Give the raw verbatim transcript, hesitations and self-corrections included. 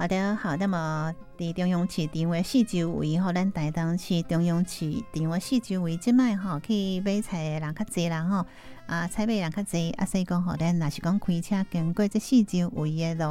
好的，好，那么伫中央市场的四周围吼，咱台东市中央市场的四周围即摆吼，去买菜的人较济啦吼，啊，采买人较济，啊，所以讲吼，咱若是讲开车经过这四周围的路